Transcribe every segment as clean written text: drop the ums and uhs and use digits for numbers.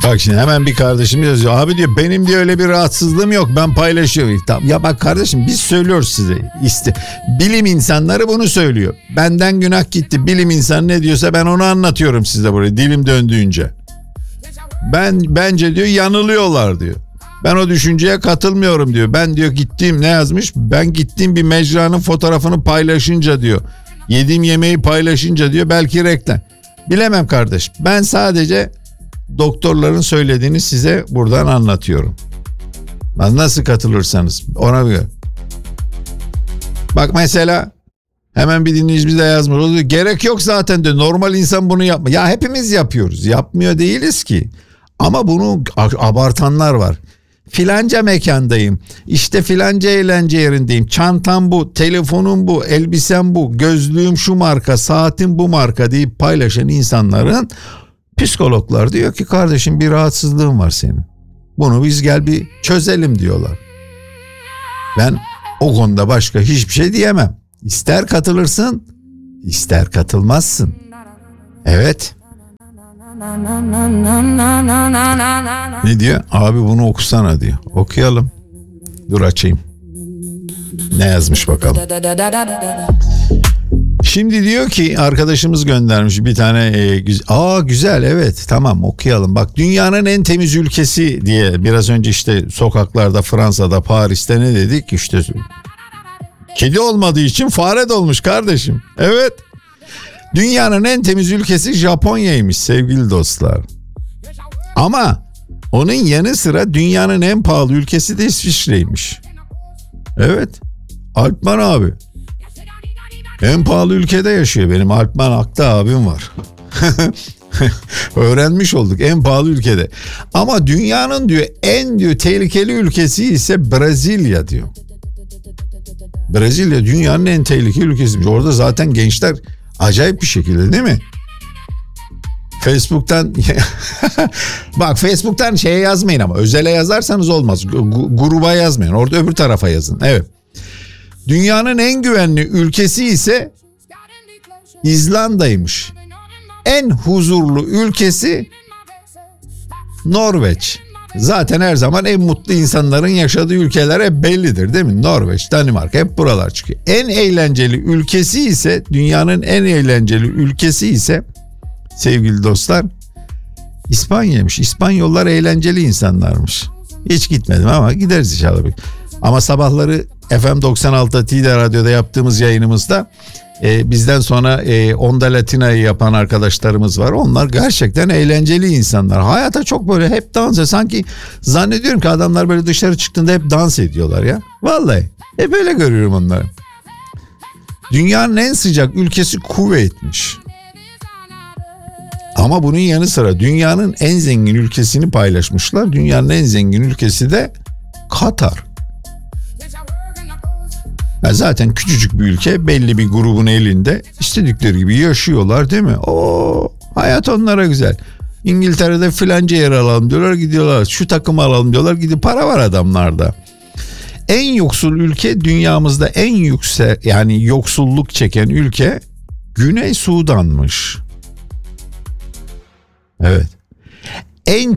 Bak şimdi hemen bir kardeşim yazıyor. Abi diyor benim diyor öyle bir rahatsızlığım yok. Ben paylaşıyorum. Ya bak kardeşim biz söylüyoruz size. Bilim insanları bunu söylüyor. Benden günah gitti. Bilim insanı ne diyorsa ben onu anlatıyorum size buraya. Dilim döndüğünce. Bence diyor yanılıyorlar diyor. Ben o düşünceye katılmıyorum diyor. Ben diyor gittiğim ne yazmış? Ben gittiğim bir mecranın fotoğrafını paylaşınca diyor. Yediğim yemeği paylaşınca diyor belki reklam. Bilemem kardeş. Ben sadece doktorların söylediğini size buradan anlatıyorum. Nasıl katılırsanız ona göre. Bak mesela hemen bir dinleyicimiz de yazmış. Gerek yok zaten diyor. Normal insan bunu yapma. Ya hepimiz yapıyoruz. Yapmıyor değiliz ki. Ama bunu abartanlar var. Filanca mekandayım. İşte filanca eğlence yerindeyim. Çantam bu, telefonum bu, elbisem bu, gözlüğüm şu marka, saatim bu marka deyip paylaşan insanların psikologlar diyor ki kardeşim bir rahatsızlığın var senin. Bunu biz gel bir çözelim diyorlar. Ben o konuda başka hiçbir şey diyemem. İster katılırsın, ister katılmazsın. Evet. Ne diyor? Abi bunu okusana diyor. Okuyalım. Dur açayım. Ne yazmış bakalım. Şimdi diyor ki arkadaşımız göndermiş bir tane güzel evet tamam okuyalım. Bak dünyanın en temiz ülkesi diye biraz önce işte sokaklarda Fransa'da Paris'te ne dedik işte kedi olmadığı için fare de olmuş kardeşim. Evet. Dünyanın en temiz ülkesi Japonya'ymış sevgili dostlar. Ama onun yanı sıra dünyanın en pahalı ülkesi de İsviçre'ymiş. Evet. Alpman abi. En pahalı ülkede yaşıyor. Benim Alpman Akta abim var. Öğrenmiş olduk en pahalı ülkede. Ama dünyanın diyor en diyor tehlikeli ülkesi ise Brezilya diyor. Brezilya dünyanın en tehlikeli ülkesiymiş. Orada zaten gençler acayip bir şekilde değil mi? Facebook'tan bak Facebook'tan şeye yazmayın ama özele yazarsanız olmaz. Gruba yazmayın. Orada öbür tarafa yazın. Evet. Dünyanın en güvenli ülkesi ise İzlanda'ymış. En huzurlu ülkesi Norveç. Zaten her zaman en mutlu insanların yaşadığı ülkeler hep bellidir değil mi? Norveç, Danimarka hep buralar çıkıyor. En eğlenceli ülkesi ise dünyanın en eğlenceli ülkesi ise sevgili dostlar İspanya'ymış. İspanyollar eğlenceli insanlarmış. Hiç gitmedim ama gideriz inşallah. Ama sabahları FM 96 TİDE Radyo'da yaptığımız yayınımızda bizden sonra Onda Latina'yı yapan arkadaşlarımız var. Onlar gerçekten eğlenceli insanlar. Hayata çok böyle hep dans ediyor. Sanki zannediyorum ki adamlar böyle dışarı çıktığında hep dans ediyorlar ya. Vallahi hep öyle görüyorum onları. Dünyanın en sıcak ülkesi Kuveyt'miş. Ama bunun yanı sıra dünyanın en zengin ülkesini paylaşmışlar. Dünyanın en zengin ülkesi de Katar. Ya zaten küçücük bir ülke belli bir grubun elinde istedikleri gibi yaşıyorlar değil mi? Hayat onlara güzel. İngiltere'de filanca yer alalım diyorlar gidiyorlar. Şu takımı alalım diyorlar gidiyor. Para var adamlarda. En yoksul ülke dünyamızda en yüksek yani yoksulluk çeken ülke Güney Sudan'mış. Evet. En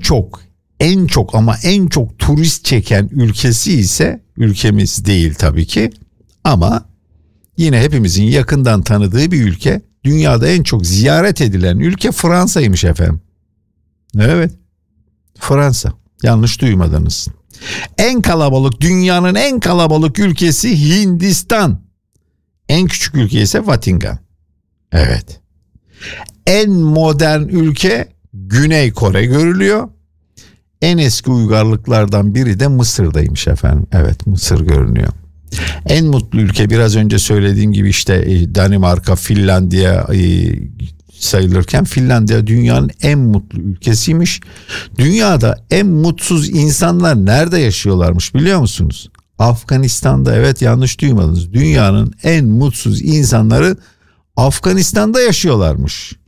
çok turist çeken ülkesi ise ülkemiz değil tabii ki. Ama yine hepimizin yakından tanıdığı bir ülke. Dünyada en çok ziyaret edilen ülke Fransa'ymış efendim. Evet. Fransa. Yanlış duymadınız. Dünyanın en kalabalık ülkesi Hindistan. En küçük ülke ise Vatikan. Evet. En modern ülke Güney Kore görülüyor. En eski uygarlıklardan biri de Mısır'daymış efendim. Evet, Mısır görünüyor. En mutlu ülke biraz önce söylediğim gibi işte Danimarka, Finlandiya sayılırken Finlandiya dünyanın en mutlu ülkesiymiş. Dünyada en mutsuz insanlar nerede yaşıyorlarmış biliyor musunuz? Afganistan'da. Evet, yanlış duymadınız. Dünyanın en mutsuz insanları Afganistan'da yaşıyorlarmış.